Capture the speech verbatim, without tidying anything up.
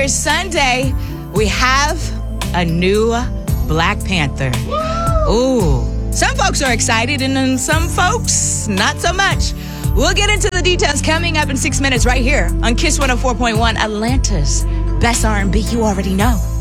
Easter Sunday, we have a new Black Panther. Ooh, some folks are excited and then some folks not so much. We'll get into the details coming up in six minutes right here on Kiss one oh four point one, Atlanta's best R and B. You already know.